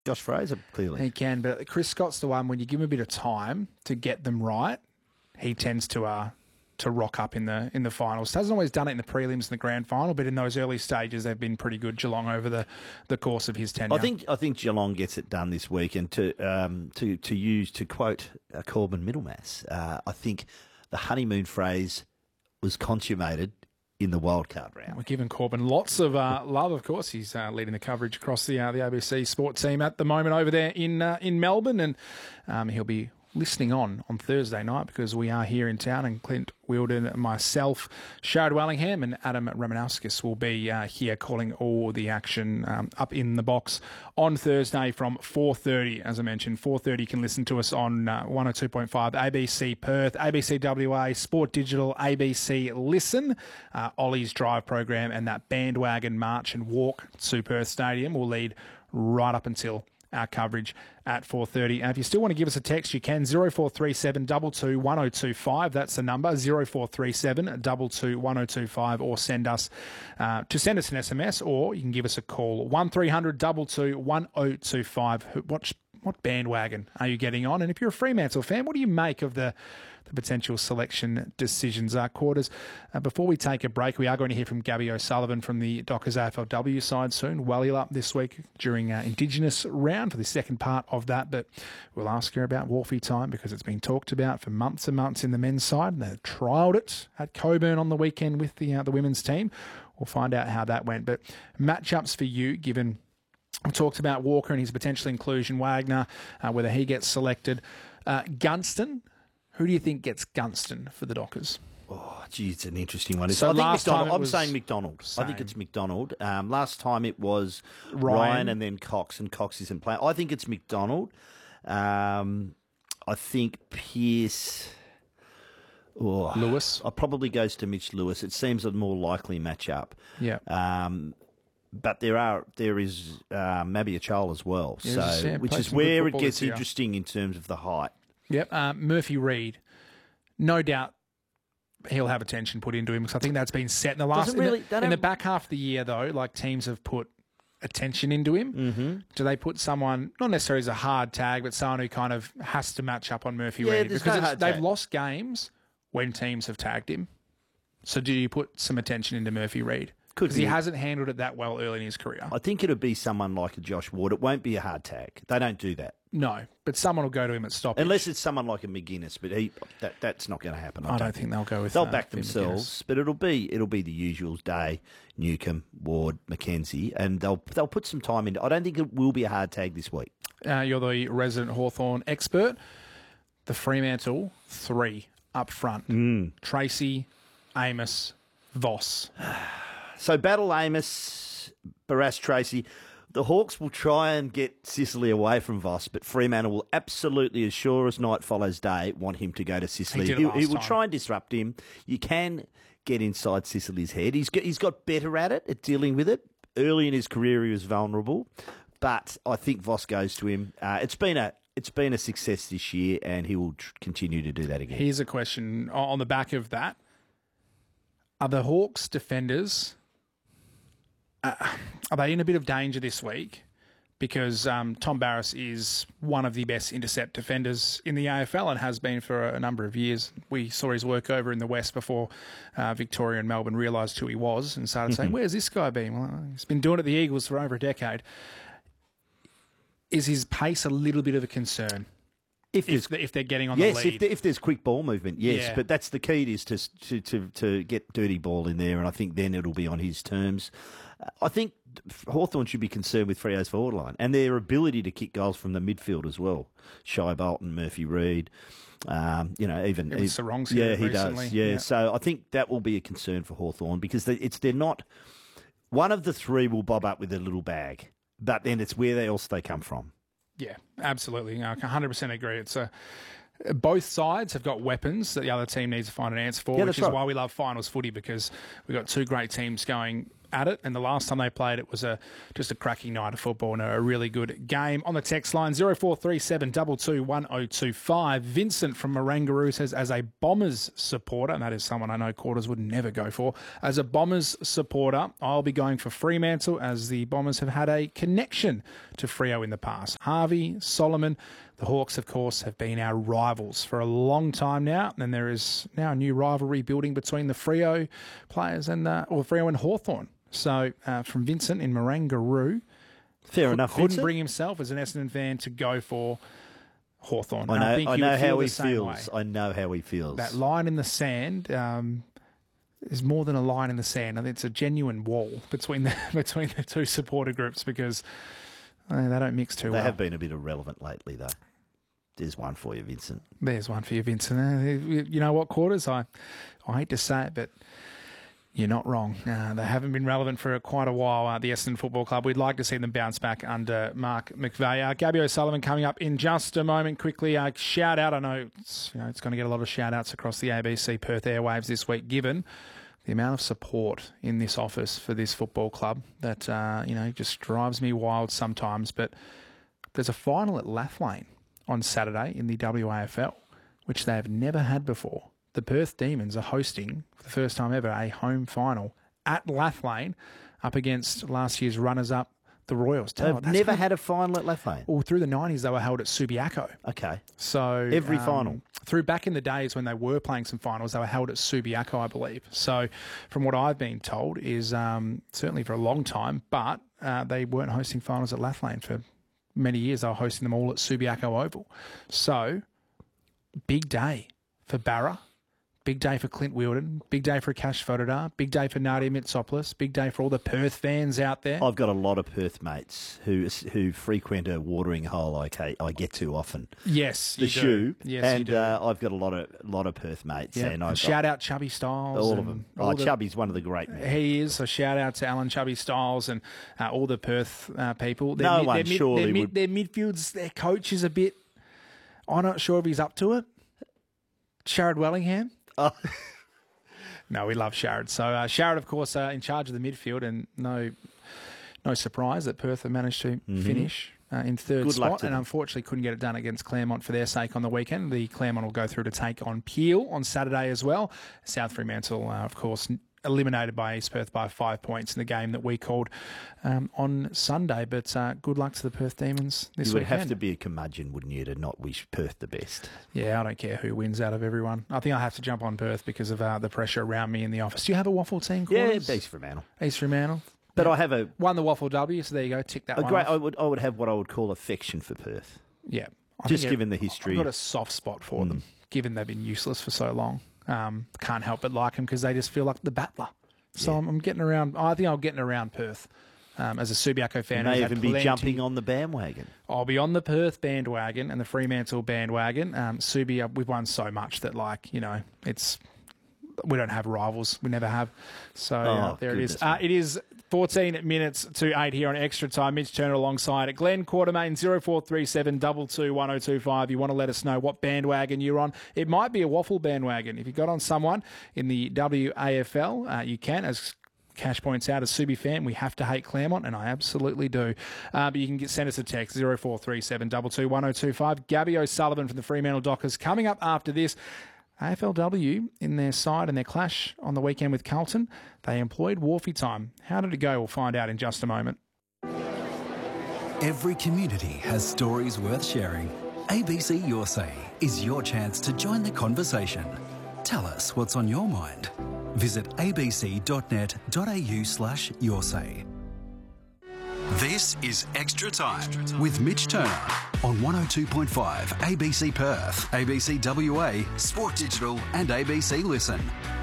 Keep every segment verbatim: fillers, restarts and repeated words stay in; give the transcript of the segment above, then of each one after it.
Josh Fraser, clearly. He can, but Chris Scott's the one, when you give him a bit of time to get them right, he tends to uh, to rock up in the in the finals. Hasn't always done it in the prelims and the grand final, but in those early stages, they've been pretty good, Geelong, over the, the course of his tenure. I think I think Geelong gets it done this week, and to um, to to use to quote uh, Corbin Middlemass, uh, I think the honeymoon phrase was consummated in the wildcard round. We're giving Corbin lots of uh, love, of course. He's uh, leading the coverage across the uh, the A B C Sport team at the moment over there in uh, in Melbourne, and um, he'll be listening on on Thursday night because we are here in town, and Clint Wheeldon, myself, Sharad Wellingham and Adam Romanowskis will be uh, here calling all the action um, up in the box on Thursday from four thirty. As I mentioned, four thirty you can listen to us on uh, one oh two point five A B C Perth, A B C W A, Sport Digital, A B C Listen, uh, Ollie's Drive program, and that bandwagon march and walk to Perth Stadium will lead right up until our coverage at four thirty. And if you still want to give us a text, you can, zero four three seven two two one oh two five. That's the number, zero four three seven two two one oh two five, or send us uh, to send us an S M S, or you can give us a call, one three hundred two two one oh two five. What, what bandwagon are you getting on? And if you're a Fremantle fan, what do you make of the the potential selection decisions? Our quarters. Uh, before we take a break, we are going to hear from Gabby O'Sullivan from the Dockers A F L W side soon. Wallyup this week during uh, Indigenous round for the second part of that, but we'll ask her about Wharfie time because it's been talked about for months and months in the men's side. They trialled it at Coburn on the weekend with the uh, the women's team. We'll find out how that went. But matchups for you, given we talked about Walker and his potential inclusion, Wagner, uh, whether he gets selected. Uh, Gunston, who do you think gets Gunston for the Dockers? Oh, gee, it's an interesting one. So I think last time McDonald. it I'm was saying McDonald. same. I think it's McDonald. Um, last time it was Ryan. Ryan and then Cox, and Cox isn't playing. I think it's McDonald. Um, I think Pearce. Oh, Lewis. I probably goes to Mitch Lewis. It seems a more likely matchup. Yeah. Um, but there are there is uh, Mabia Chal as well, Yeah, so just, yeah, which played is some good where it football gets this year. interesting in terms of the height. Yep. Uh, Murphy Reid, no doubt he'll have attention put into him because I think that's been set in the last. Doesn't really- in, they the, in the don't- back half of the year, though, like teams have put attention into him. Mm-hmm. Do they put someone, not necessarily as a hard tag, but someone who kind of has to match up on Murphy Yeah, Reid? there's Because no it's- hard they've tag. lost games when teams have tagged him. So do you put some attention into Murphy Reid? Could Because he be. hasn't handled it that well early in his career. I think it'll be someone like a Josh Ward. It won't be a hard tag. They don't do that. No, but someone will go to him at stoppage. Unless it's someone like a McGuinness, but he that that's not going to happen. I don't think they'll go with They'll uh, back Finn themselves, but it'll be it'll be the usuals: Day, Newcomb, Ward, McKenzie, and they'll they'll put some time into. I don't think it will be a hard tag this week. Uh, you're the resident Hawthorn expert. The Fremantle three up front: Mm. Tracy, Amos, Voss. So battle Amos, Barras, Tracy. The Hawks will try and get Sicily away from Voss, but Fremantle will absolutely, as sure as night follows day, want him to go to Sicily. He did it he, last he will time. try and disrupt him. You can get inside Sicily's head. He's got, he's got better at it, at dealing with it. Early in his career, he was vulnerable, but I think Voss goes to him. Uh, it's been a it's been a success this year, and he will tr- continue to do that again. Here's a question on the back of that: are the Hawks defenders? Uh, are they in a bit of danger this week? Because um, Tom Barras is one of the best intercept defenders in the A F L and has been for a number of years. We saw his work over in the West before uh, Victoria and Melbourne realised who he was and started saying, where's this guy been? Well, he's been doing it at the Eagles for over a decade. Is his pace a little bit of a concern If if, there's they, if they're getting on Yes, the lead? if, there, if there's quick ball movement, yes. Yeah. But that's the key is to, to to to get dirty ball in there, and I think then it'll be on his terms. Uh, I think Hawthorn should be concerned with Freo's forward line and their ability to kick goals from the midfield as well. Shai Bolton, Murphy Reid, um, you know, even... It was even- Sarong's Yeah, here he recently. does. Yeah. Yeah. So I think that will be a concern for Hawthorn because they, it's they're not... One of the three will bob up with a little bag, but then it's where else they come from. Yeah, absolutely. I one hundred percent agree. It's a, both sides have got weapons that the other team needs to find an answer for, Yeah, which that's is right. why we love finals footy, because we've got two great teams going at it, and the last time they played it was a just a cracking night of football and a really good game. On the text line, zero four three seven two two one zero two five. Vincent from Marangaroo says, as a Bombers supporter, and that is someone I know Quarters would never go for, as a Bombers supporter, I'll be going for Fremantle, as the Bombers have had a connection to Freo in the past. Harvey, Solomon, the Hawks, of course, have been our rivals for a long time now, and there is now a new rivalry building between the Freo players and uh, or Freo and Hawthorn. So, uh, from Vincent in Marangaroo, fair enough. Couldn't Vincent. bring himself as an Essendon fan to go for Hawthorn. I know, I, think I he know would feel how the he same feels. way. I know how he feels. That line in the sand um, is more than a line in the sand. I think it's a genuine wall between the between the two supporter groups, because uh, they don't mix too They well. have been a bit irrelevant lately, though. There's one for you, Vincent. There's one for you, Vincent. Uh, you know what, Quarters? I, I hate to say it, but you're not wrong. Uh, they haven't been relevant for quite a while, uh, the Essendon Football Club. We'd like to see them bounce back under Mark McVeigh. Uh, Gabby O'Sullivan coming up in just a moment. Quickly, uh, shout out. I know it's, you know, it's going to get a lot of shout outs across the A B C Perth airwaves this week, given the amount of support in this office for this football club that, uh, you know, just drives me wild sometimes. But there's a final at Lathlane on Saturday in the W A F L, which they have never had before. The Perth Demons are hosting, for the first time ever, a home final at Lathlane up against last year's runners-up, the Royals. They've Oh, that's never good. had a final at Lathlane. Well, through the nineties, they were held at Subiaco. Okay. So Every um, final. Through back in the days when they were playing some finals, they were held at Subiaco, I believe. So from what I've been told is um, certainly for a long time, but uh, they weren't hosting finals at Lathlane for many years. They were hosting them all at Subiaco Oval. So big day for Barra. Big day for Clint Wilden. Big day for Cash Fododar. Big day for Nadia Mitsopoulos. Big day for all the Perth fans out there. I've got a lot of Perth mates who who frequent a watering hole I, ca- I get to often. Yes, The you do. shoe. Yes, and you do. Uh, I've got a lot of lot of Perth mates. Yeah. And And I've shout out Chubby Styles. all of and them. all Oh, the- Chubby's one of the great men. He is. So shout out to Alan Chubby Styles and uh, all the Perth uh, people. Their No mid- one their mid, surely their, mid, would- their midfields, their coach is a bit. I'm not sure if he's up to it. Sharad Wellingham. Oh. No, we love Sharad. So uh, Sharad, of course, uh, in charge of the midfield, and no, no surprise that Perth have managed to Mm-hmm. finish uh, in third Good luck spot, to and them. unfortunately couldn't get it done against Claremont for their sake on the weekend. The Claremont will go through to take on Peel on Saturday as well. South Fremantle, uh, of course, eliminated by East Perth by five points in the game that we called um, on Sunday. But uh, good luck to the Perth Demons this You would weekend. have to be a curmudgeon, wouldn't you, to not wish Perth the best? Yeah, I don't care who wins out of everyone. I think I have to jump on Perth because of uh, the pressure around me in the office. Do you have a waffle team? Yeah, Quarters? East Fremantle. East Fremantle. But I have a, Won the Waffle W, so there you go. Tick that a one great. I off. would I would have what I would call affection for Perth, Yeah. I just think given the I've history. got a soft spot for them, given they've been useless for so long. Um, can't help but like them because they just feel like the battler. So Yeah. I'm, I'm getting around. I think I'm getting around Perth um, as a Subiaco fan. You may who's had even be plenty- jumping on the bandwagon. I'll be on the Perth bandwagon and the Fremantle bandwagon. Um, Subi, uh, we've won so much that, like, you know, it's we don't have rivals. We never have. So uh, Oh, there it is. goodness Uh, me. it is fourteen minutes to eight here on Extra Time. Mitch Turner alongside Glenn Quartermain, zero four three seven two two one zero two five. You want to let us know what bandwagon you're on. It might be a waffle bandwagon. If you got on someone in the W A F L, uh, you can, as Cash points out, as Subi fan, we have to hate Claremont, and I absolutely do. Uh, but you can get send us a text, zero four three seven two two one zero two five. Gabby O'Sullivan from the Fremantle Dockers coming up after this. A F L W in their side and their clash on the weekend with Carlton, they employed Wharfie time. How did it go? We'll find out in just a moment. Every community has stories worth sharing. A B C Your Say is your chance to join the conversation. Tell us what's on your mind. Visit abc.net.au slash your say. This is Extra Time with Mitch Turner on one oh two point five A B C Perth, A B C W A, Sport Digital and A B C Listen.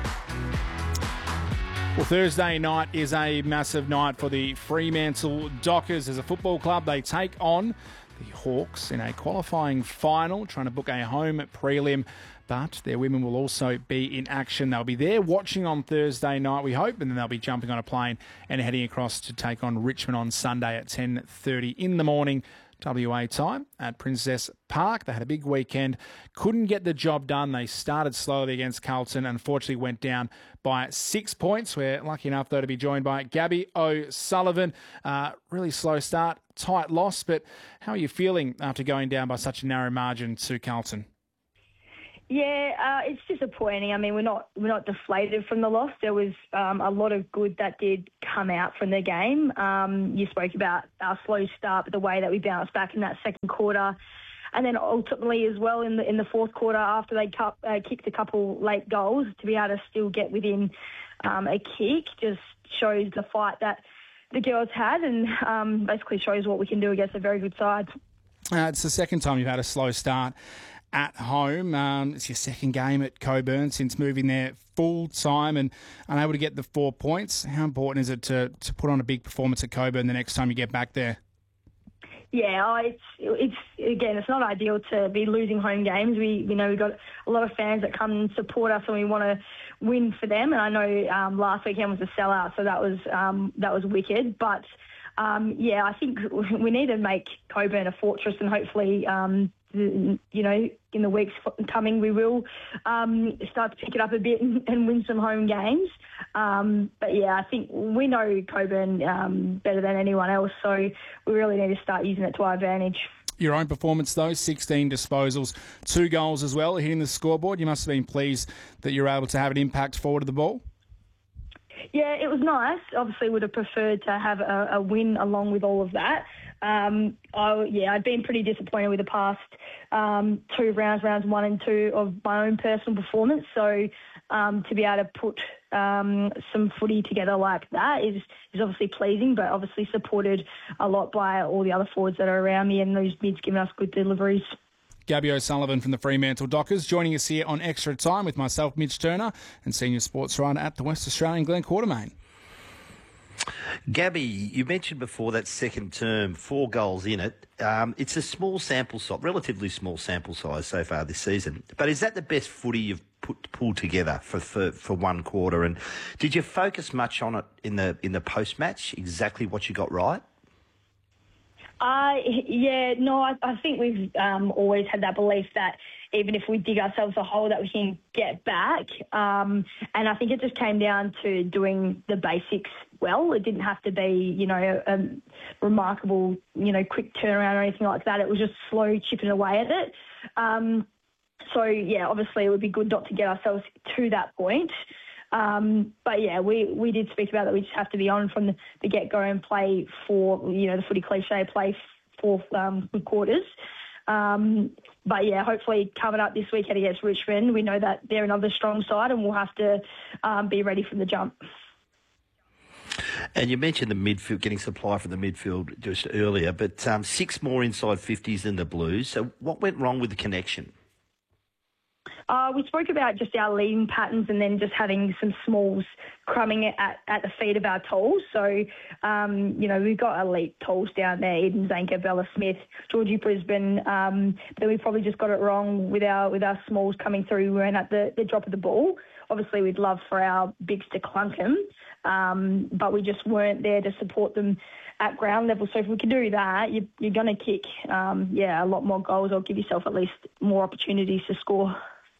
Well, Thursday night is a massive night for the Fremantle Dockers as a football club. They take on the Hawks in a qualifying final, trying to book a home prelim. But their women will also be in action. They'll be there watching on Thursday night, we hope, and then they'll be jumping on a plane and heading across to take on Richmond on Sunday at ten thirty in the morning W A time at Princess Park. They had a big weekend, couldn't get the job done. They started slowly against Carlton and unfortunately went down by six points. We're lucky enough, though, to be joined by Gabby O'Sullivan. Uh, really slow start, tight loss, but how are you feeling after going down by such a narrow margin to Carlton? Yeah, uh, it's disappointing. I mean, we're not we're not deflated from the loss. There was um, a lot of good that did come out from the game. Um, you spoke about our slow start, but the way that we bounced back in that second quarter, and then ultimately as well in the in the fourth quarter after they cu- uh, kicked a couple late goals, to be able to still get within um, a kick just shows the fight that the girls had, and um, basically shows what we can do against a very good side. Uh, it's the second time you've had a slow start at home. Um, it's your second game at Cockburn since moving there full time and unable to get the four points. How important is it to, to put on a big performance at Cockburn the next time you get back there? Yeah, oh, it's it's again, it's not ideal to be losing home games. We you know we've got a lot of fans that come and support us, and we want to win for them. And I know um, last weekend was a sellout, so that was um, that was wicked. But um, yeah, I think we need to make Cockburn a fortress, and hopefully, um, you know, in the weeks coming, we will um, start to pick it up a bit and, and win some home games. Um, but yeah, I think we know Cockburn um, better than anyone else, so we really need to start using it to our advantage. Your own performance, though, sixteen disposals, two goals as well, hitting the scoreboard. You must have been pleased that you're able to have an impact forward of the ball. Yeah, it was nice. Obviously, would have preferred to have a, a win along with all of that. Um, I, yeah, I'd been pretty disappointed with the past um, two rounds, rounds one and two of my own personal performance. So um, to be able to put um, some footy together like that is, is obviously pleasing, but obviously supported a lot by all the other forwards that are around me and those mids giving us good deliveries. Gabby O'Sullivan from the Fremantle Dockers joining us here on Extra Time with myself, Mitch Turner, and senior sports writer at the West Australian, Glenn Quartermain. Gabby, you mentioned before that second term, four goals in it. Um, it's a small sample size, relatively small sample size so far this season. But is that the best footy you've put pulled together for, for, for one quarter? And did you focus much on it in the in the post match? Exactly what you got right? Uh, yeah, no, I, I think we've um, always had that belief that even if we dig ourselves a hole that we can get back. Um, and I think it just came down to doing the basics well. It didn't have to be, you know, a, a remarkable, you know, quick turnaround or anything like that. It was just slow chipping away at it. Um, so, yeah, obviously it would be good not to get ourselves to that point. Um, but yeah, we, we did speak about that. We just have to be on from the, the get-go and play for, you know, the footy cliche, play for um, good quarters. Um, but yeah, hopefully covered up this weekend against Richmond. We know that they're another strong side and we'll have to um, be ready from the jump. And you mentioned the midfield, getting supply from the midfield just earlier, but um, six more inside fifties than the Blues. So what went wrong with the connection? Uh, we spoke about just our leading patterns and then just having some smalls crumbing at, at the feet of our tools. So, um, you know, we've got elite tools down there, Eden Zanker, Bella Smith, Georgie Brisbane, um, but we probably just got it wrong with our with our smalls coming through. We weren't at the, the drop of the ball. Obviously, we'd love for our bigs to clunk them, um, but we just weren't there to support them at ground level. So if we can do that, you, you're going to kick, um, yeah, a lot more goals or give yourself at least more opportunities to score.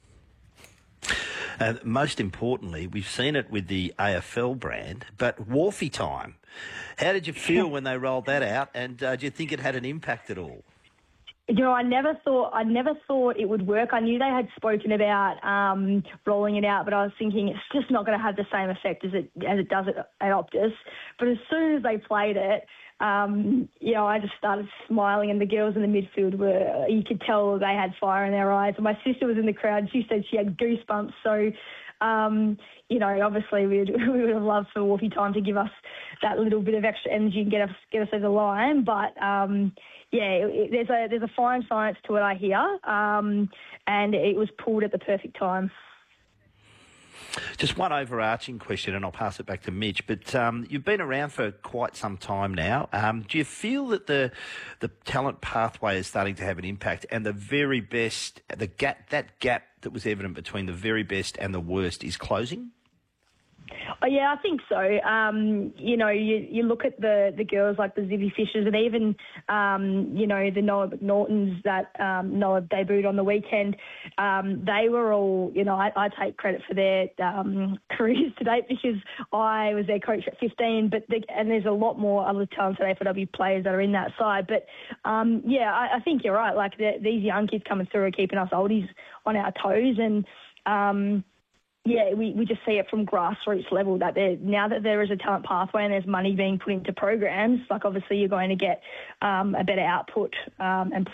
And most importantly, we've seen it with the A F L brand, but Wharfie time. How did you feel when they rolled that out, and uh, do you think it had an impact at all? You know, I never thought I never thought it would work. I knew they had spoken about um, rolling it out, but I was thinking it's just not going to have the same effect as it as it does at, at Optus. But as soon as they played it, um, you know, I just started smiling, and the girls in the midfield were, you could tell they had fire in their eyes. And my sister was in the crowd. She said she had goosebumps. So, um, you know, obviously we'd, we would have loved for Wharfie time to give us that little bit of extra energy and get us get us over the line. But, um, yeah, it, it, there's a there's a fine science to it, I hear, um, and it was pulled at the perfect time. Just one overarching question, and I'll pass it back to Mitch. But um, you've been around for quite some time now. Um, do you feel that the the talent pathway is starting to have an impact, and the very best, the gap, that gap that was evident between the very best and the worst is closing? Oh, yeah, I think so. Um, you know, you, you look at the, the girls like the Zibby Fishers and even, um, you know, the Noah McNaughtons that um, Noah debuted on the weekend. Um, they were all, you know, I, I take credit for their um, careers to date because I was their coach at fifteen, but they, and there's a lot more other talented A F L W players that are in that side. But, um, yeah, I, I think you're right. Like, these young kids coming through are keeping us oldies on our toes and, um, yeah, we, we just see it from grassroots level that there, now that there is a talent pathway and there's money being put into programs, like obviously you're going to get um, a better output um, and